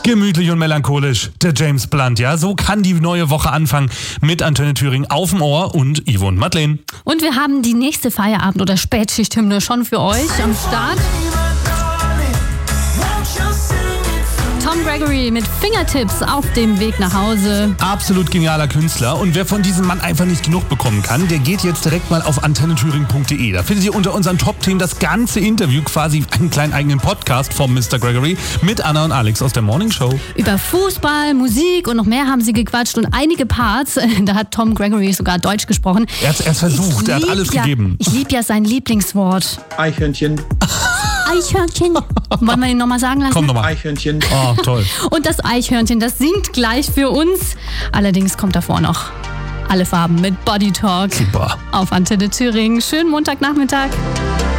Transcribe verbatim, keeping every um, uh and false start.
Gemütlich und melancholisch, der James Blunt, ja, so kann die neue Woche anfangen mit Antenne Thüringen auf dem Ohr und Ivo und Madeleine. Und wir haben die nächste Feierabend- oder Spätschichthymne schon für euch am Start. Tom Gregory mit Fingertips auf dem Weg nach Hause. Absolut genialer Künstler. Und wer von diesem Mann einfach nicht genug bekommen kann, der geht jetzt direkt mal auf antenne thüringen punkt de. Da findet ihr unter unseren Top-Themen das ganze Interview, quasi einen kleinen eigenen Podcast vom Mister Gregory mit Anna und Alex aus der Morning Show. Über Fußball, Musik und noch mehr haben sie gequatscht und einige Parts, da hat Tom Gregory sogar Deutsch gesprochen. Er hat es versucht, er hat alles ja, gegeben. Ich liebe ja sein Lieblingswort. Eichhörnchen. Eichhörnchen. Wollen wir ihn nochmal sagen lassen? Komm nochmal. Eichhörnchen. Oh, toll. Und das Eichhörnchen, das singt gleich für uns. Allerdings kommt davor noch Alle Farben mit Body Talk. Super. Auf Antenne Thüringen. Schönen Montagnachmittag.